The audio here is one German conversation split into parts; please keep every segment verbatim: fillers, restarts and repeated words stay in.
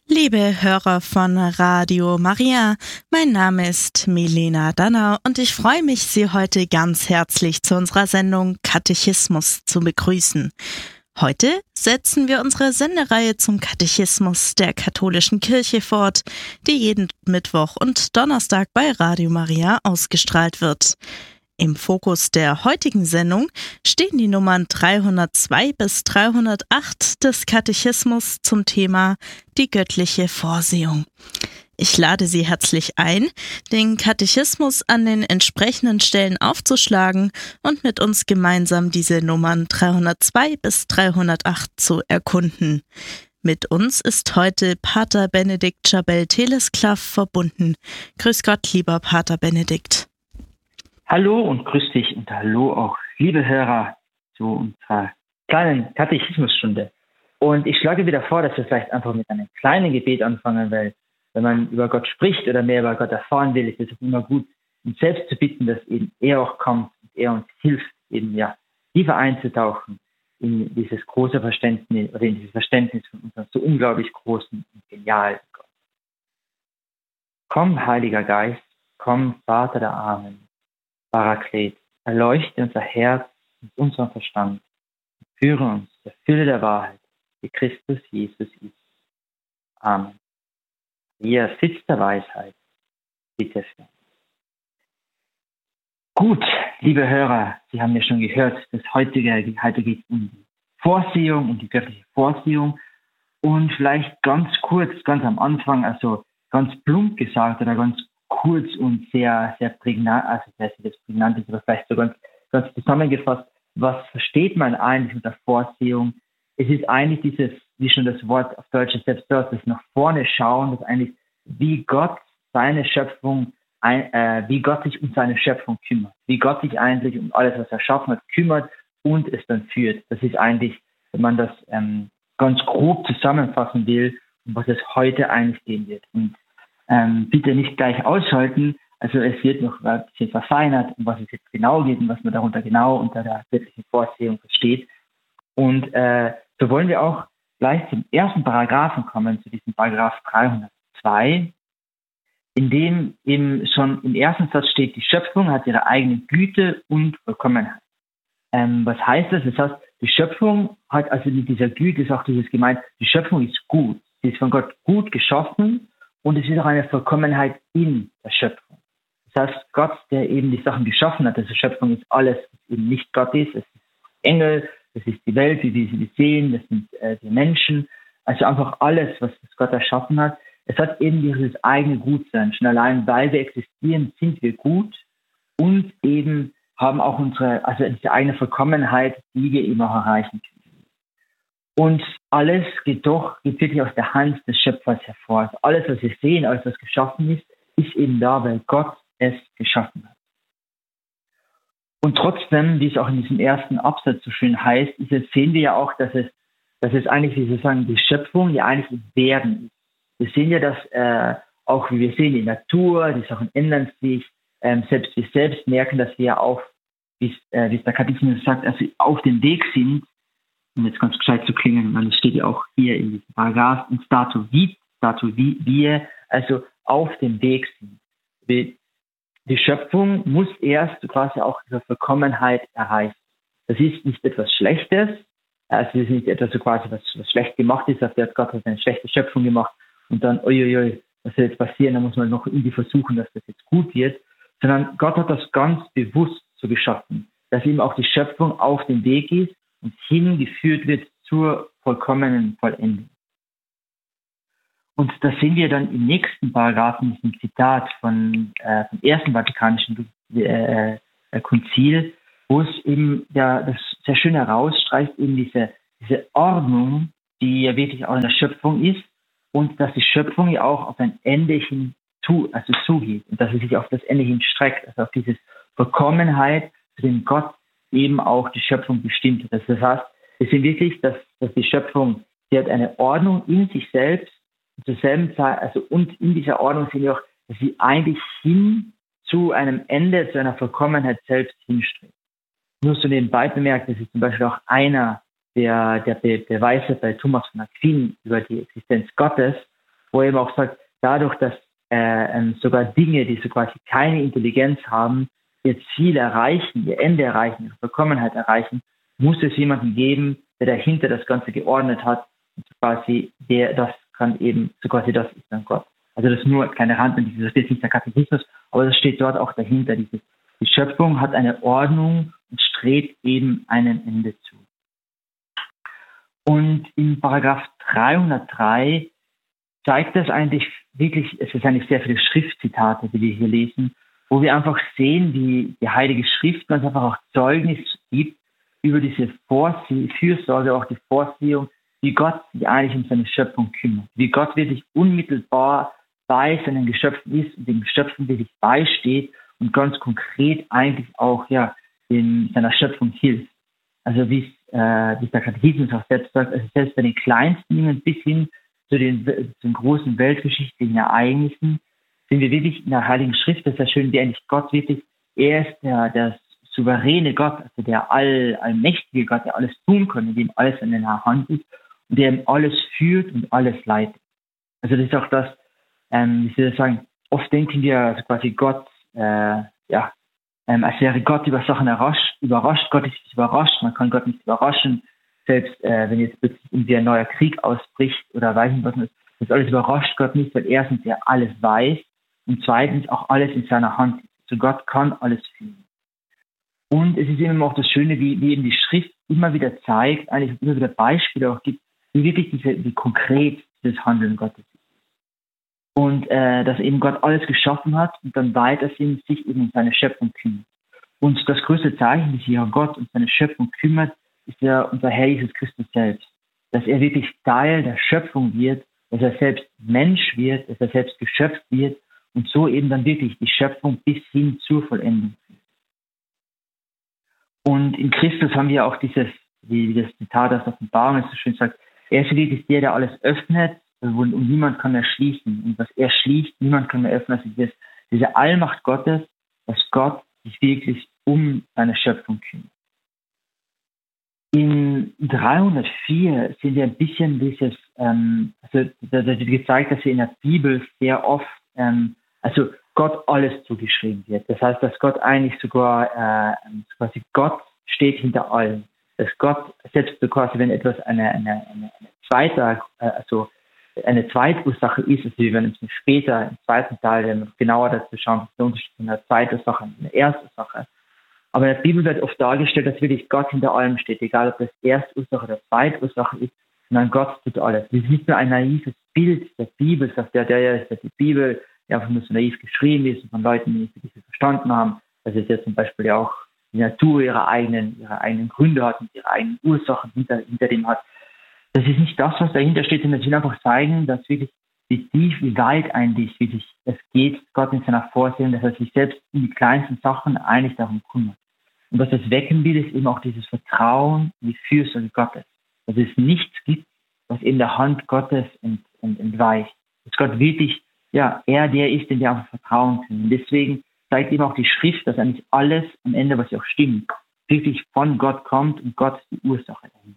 Liebe Hörer von Radio Maria, mein Name ist Milena Danner und ich freue mich, Sie heute ganz herzlich zu unserer Sendung Katechismus zu begrüßen. Heute setzen wir unsere Sendereihe zum Katechismus der katholischen Kirche fort, die jeden Mittwoch und Donnerstag bei Radio Maria ausgestrahlt wird. Im Fokus der heutigen Sendung stehen die Nummern dreihundertzwei bis dreihundertacht des Katechismus zum Thema die göttliche Vorsehung. Ich lade Sie herzlich ein, den Katechismus an den entsprechenden Stellen aufzuschlagen und mit uns gemeinsam diese Nummern dreihundertzwei bis dreihundertacht zu erkunden. Mit uns ist heute Pater Benedikt Schabell-Telesklav verbunden. Grüß Gott, lieber Pater Benedikt. Hallo und grüß dich und hallo auch liebe Hörer zu unserer kleinen Katechismusstunde. Und ich schlage wieder vor, dass wir vielleicht einfach mit einem kleinen Gebet anfangen, weil wenn man über Gott spricht oder mehr über Gott erfahren will, ist es auch immer gut, uns selbst zu bitten, dass eben er auch kommt und er uns hilft, eben ja tiefer einzutauchen in dieses große Verständnis oder in dieses Verständnis von unserem so unglaublich großen und genialen Gott. Komm, Heiliger Geist, komm, Vater der Armen. Paraklet, erleuchte unser Herz und unseren Verstand und führe uns der Fülle der Wahrheit, wie Christus Jesus ist. Amen. Ihr Sitz der Weisheit, bitte für uns. Gut, liebe Hörer, Sie haben ja schon gehört, das heutige, heute geht es um die Vorsehung, um die göttliche Vorsehung. Und vielleicht ganz kurz, ganz am Anfang, also ganz plump gesagt oder ganz kurz und sehr, sehr prägnant, also sehr, sehr prägnant ist, aber vielleicht so ganz, ganz zusammengefasst, was versteht man eigentlich unter Vorsehung? Es ist eigentlich dieses, wie schon das Wort auf Deutsch selbst hört, das nach vorne schauen, das eigentlich, wie Gott seine Schöpfung, ein, äh, wie Gott sich um seine Schöpfung kümmert, wie Gott sich eigentlich um alles, was er erschaffen hat, kümmert und es dann führt. Das ist eigentlich, wenn man das ähm, ganz grob zusammenfassen will, um was es heute eigentlich gehen wird. Und Ähm, bitte nicht gleich ausschalten. Also es wird noch ein bisschen verfeinert, um was es jetzt genau geht und was man darunter genau unter der göttlichen Vorsehung versteht. Und äh, so wollen wir auch gleich zum ersten Paragraphen kommen, zu diesem Paragraph dreihundertzwei, in dem eben schon im ersten Satz steht, die Schöpfung hat ihre eigene Güte und Vollkommenheit. Ähm, was heißt das? Das heißt, die Schöpfung hat, also mit dieser Güte ist auch dieses gemeint, die Schöpfung ist gut. Sie ist von Gott gut geschaffen. Und es ist auch eine Vollkommenheit in der Schöpfung. Das heißt, Gott, der eben die Sachen geschaffen hat, also Schöpfung ist alles, was eben nicht Gott ist. Es ist Engel, das ist die Welt, wie wir sie sehen, das sind äh, die Menschen. Also einfach alles, was Gott erschaffen hat. Es hat eben dieses eigene Gutsein. Schon allein, weil wir existieren, sind wir gut und eben haben auch unsere, also diese eigene Vollkommenheit, die wir eben auch erreichen können. Und alles geht doch, geht wirklich aus der Hand des Schöpfers hervor. Also alles, was wir sehen, alles, was geschaffen ist, ist eben da, weil Gott es geschaffen hat. Und trotzdem, wie es auch in diesem ersten Absatz so schön heißt, ist es, sehen wir ja auch, dass es, dass es eigentlich, wie Sie sagen, die Schöpfung ja eigentlich im Werden ist. Wir sehen ja, dass äh, auch, wie wir sehen, die Natur, die Sachen ändern sich, ähm, selbst wir selbst merken, dass wir ja auch, wie äh, es der Katechismus sagt, also auf dem Weg sind, um jetzt ganz gescheit zu klingen, weil es steht ja auch hier in diesem Paragraph, in Statu vit, Statu wir, also auf dem Weg sind. Die Schöpfung muss erst quasi auch diese Vollkommenheit erreichen. Das ist nicht etwas Schlechtes, also es ist nicht etwas so quasi, was, was schlecht gemacht ist, auf der hat Gott eine schlechte Schöpfung gemacht und dann, uiuiui, was soll jetzt passieren, da muss man noch irgendwie versuchen, dass das jetzt gut wird, sondern Gott hat das ganz bewusst so geschaffen, dass eben auch die Schöpfung auf dem Weg ist und hingeführt wird zur vollkommenen Vollendung. Und das sehen wir dann im nächsten Paragraphen, diesem Zitat von, äh, vom Ersten Vatikanischen äh, äh, Konzil, wo es eben ja, das sehr schön herausstreicht, eben diese, diese Ordnung, die ja wirklich auch in der Schöpfung ist und dass die Schöpfung ja auch auf ein Ende hin zu, also zugeht und dass sie sich auf das Ende hin streckt, also auf diese Vollkommenheit, zu dem Gott eben auch die Schöpfung bestimmt hat. Das heißt, wir sehen wirklich, dass, dass die Schöpfung, sie hat eine Ordnung in sich selbst, zur selben Zeit, also und in dieser Ordnung sehen wir auch, dass sie eigentlich hin zu einem Ende, zu einer Vollkommenheit selbst hinstrebt. Nur so nebenbei bemerkt, das ist zum Beispiel auch einer der, der Be- Beweise bei Thomas von Aquin über die Existenz Gottes, wo er eben auch sagt, dadurch, dass äh, ähm, sogar Dinge, die so quasi keine Intelligenz haben, ihr Ziel erreichen, ihr Ende erreichen, ihre Vollkommenheit erreichen, muss es jemanden geben, der dahinter das Ganze geordnet hat und so quasi der, das kann eben, so quasi das ist dann Gott. Also das ist nur eine kleine Randnotiz, das ist nicht der Katechismus, aber das steht dort auch dahinter. Dieses, die Schöpfung hat eine Ordnung und strebt eben einem Ende zu. Und in Paragraph dreihundertdrei zeigt das eigentlich wirklich, es ist eigentlich sehr viele Schriftzitate, die wir hier lesen, wo wir einfach sehen, wie die Heilige Schrift uns einfach auch Zeugnis gibt über diese Vorsie- Fürsorge, auch die Vorsehung, wie Gott sich eigentlich um seine Schöpfung kümmert, wie Gott wirklich unmittelbar bei seinen Geschöpfen ist und den Geschöpfen wirklich beisteht und ganz konkret eigentlich auch ja in seiner Schöpfung hilft. Also wie es äh, wie der Katechismus auch selbst sagt, also selbst bei den kleinsten Dingen bis hin zu den, zu den großen weltgeschichtlichen Ereignissen sind wir wirklich in der Heiligen Schrift, das ist ja schön, wie eigentlich Gott wirklich, er ist der, der souveräne Gott, also der all, allmächtige Gott, der alles tun kann, dem alles in der Hand ist und der ihm alles führt und alles leitet. Also das ist auch das, ähm, wie soll ich sagen, oft denken wir also quasi Gott, äh, ja, ähm, als wäre Gott über Sachen überrascht, überrascht, Gott ist nicht überrascht, man kann Gott nicht überraschen, selbst äh, wenn jetzt plötzlich irgendwie ein neuer Krieg ausbricht oder weiß nicht was, das alles überrascht Gott nicht, weil erstens er alles weiß und zweitens auch alles in seiner Hand ist. Also Gott kann alles fühlen. Und es ist eben auch das Schöne, wie, wie eben die Schrift immer wieder zeigt, eigentlich immer wieder Beispiele auch gibt, wie wirklich diese, wie konkret dieses Handeln Gottes ist. Und äh, dass eben Gott alles geschaffen hat und dann weiter sich eben um seine Schöpfung kümmert. Und das größte Zeichen, dass sich ja Gott um seine Schöpfung kümmert, ist ja unser Herr Jesus Christus selbst. Dass er wirklich Teil der Schöpfung wird, dass er selbst Mensch wird, dass er selbst geschöpft wird und so eben dann wirklich die Schöpfung bis hin zur Vollendung führt. Und in Christus haben wir auch dieses, wie das Zitat aus der Offenbarung so schön sagt, er ist wirklich der, der alles öffnet und, und niemand kann mehr schließen. Und was er schließt, niemand kann mehr öffnen. Also dieses, diese Allmacht Gottes, dass Gott sich wirklich um seine Schöpfung kümmert. In dreihundertvier sind wir ein bisschen dieses, ähm, also da wird gezeigt, dass wir in der Bibel sehr oft, ähm, also Gott alles zugeschrieben wird. Das heißt, dass Gott eigentlich sogar, äh, quasi Gott steht hinter allem. Dass Gott selbst quasi, wenn etwas eine, eine, eine, eine zweite, äh, also eine Zweitursache ist, also wir werden uns später im zweiten Teil, wenn wir genauer dazu schauen, was der Unterschied zwischen einer Zweitursache und einer Erstursache. Aber in der Bibel wird oft dargestellt, dass wirklich Gott hinter allem steht, egal ob das Erstursache oder Zweitursache ist, sondern Gott tut alles. Das ist nicht nur ein naives Bild der Bibel, sagt der, der ja ist, dass die Bibel ja einfach nur so naiv geschrieben ist und von Leuten, die nicht wirklich verstanden haben, dass es ja zum Beispiel ja auch die Natur ihre eigenen, ihre eigenen Gründe hat und ihre eigenen Ursachen hinter, hinter dem hat. Das ist nicht das, was dahinter steht, sondern es will einfach zeigen, dass wirklich wie tief, wie weit eigentlich wirklich es geht, Gott in seiner Vorsehung, dass er sich selbst in die kleinsten Sachen eigentlich darum kümmert. Und was das wecken will, ist eben auch dieses Vertrauen in die Fürsorge Gottes. Dass es nichts gibt, was in der Hand Gottes ent, ent, entweicht. Dass Gott wirklich, ja, er der ist, den wir einfach vertrauen können. Und deswegen zeigt eben auch die Schrift, dass eigentlich alles am Ende, was ja auch stimmt, wirklich von Gott kommt und Gott ist die Ursache dahinter.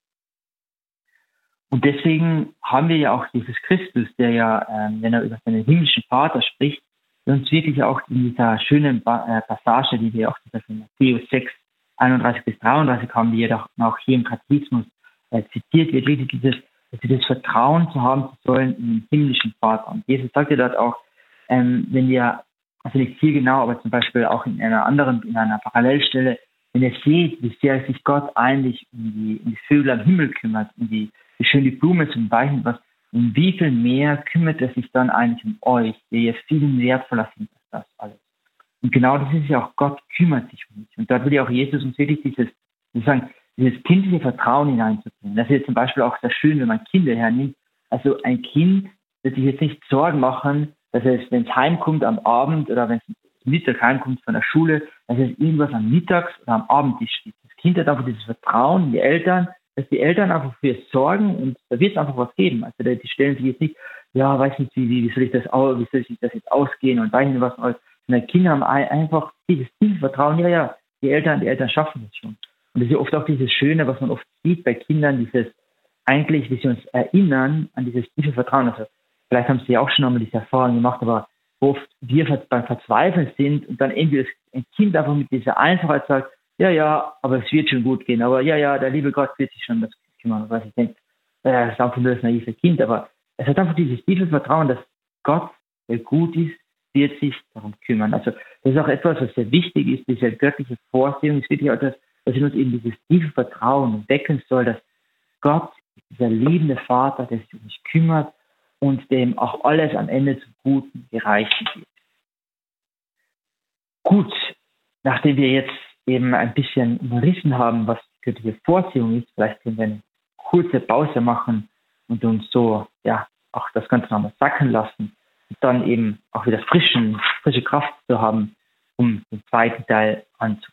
Und deswegen haben wir ja auch Jesus Christus, der ja, ähm, wenn er über seinen himmlischen Vater spricht, uns wirklich auch in dieser schönen Passage, die wir auch in Matthäus sechs, einunddreißig bis dreiunddreißig haben, die ja auch hier im Katechismus äh, zitiert wird, wirklich dieses, dass wir das Vertrauen zu haben sollen in den himmlischen Vater. Und Jesus sagt ja dort auch, ähm, wenn wir, also nicht hier genau, aber zum Beispiel auch in einer anderen, in einer Parallelstelle, wenn ihr seht, wie sehr sich Gott eigentlich um die, um die Vögel am Himmel kümmert, um die, wie schön die Blume zum Beispiel, was, um wie viel mehr kümmert er sich dann eigentlich um euch, der ihr viel wertvoller sind als das alles. Und genau das ist ja auch, Gott kümmert sich um mich. Und da will ja auch Jesus uns wirklich dieses, sozusagen, dieses kindliche Vertrauen hineinzubringen. Das ist jetzt zum Beispiel auch sehr schön, wenn man Kinder hernimmt. Also ein Kind wird sich jetzt nicht Sorgen machen, dass es, wenn es heimkommt am Abend oder wenn es Mittag heimkommt von der Schule, dass es irgendwas am Mittags- oder am Abendtisch gibt. Das Kind hat einfach dieses Vertrauen in die Eltern, dass die Eltern einfach für es sorgen und da wird es einfach was geben. Also die stellen sich jetzt nicht, ja, weiß nicht, wie, wie soll ich das, wie soll ich das jetzt ausgehen und weiß nicht was. Und die Kinder haben einfach dieses tiefe Vertrauen, ja, ja, die Eltern, die Eltern schaffen das schon. Und das ist ja oft auch dieses Schöne, was man oft sieht bei Kindern, dieses eigentlich, wie sie uns erinnern an dieses tiefe Vertrauen. Also vielleicht haben Sie auch schon einmal diese Erfahrung gemacht, aber wo oft wir beim Verzweifeln sind und dann irgendwie ein Kind einfach mit dieser Einfachheit sagt, ja, ja, aber es wird schon gut gehen, aber ja, ja, der liebe Gott wird sich schon das kümmern, was ich denke, das ist einfach nur das naive Kind, aber es hat einfach dieses tiefe Vertrauen, dass Gott, der gut ist, wird sich darum kümmern. Also das ist auch etwas, was sehr wichtig ist, diese göttliche Vorsehung ist wirklich etwas, was in uns eben dieses tiefe Vertrauen wecken soll, dass Gott ist dieser liebende Vater, der sich um mich kümmert und dem auch alles am Ende zum Guten gereichen wird. Gut, nachdem wir jetzt eben ein bisschen umrissen haben, was die göttliche Vorsehung ist, vielleicht können wir eine kurze Pause machen und uns so ja auch das Ganze nochmal sacken lassen und dann eben auch wieder frischen, frische Kraft zu haben, um den zweiten Teil anzufangen.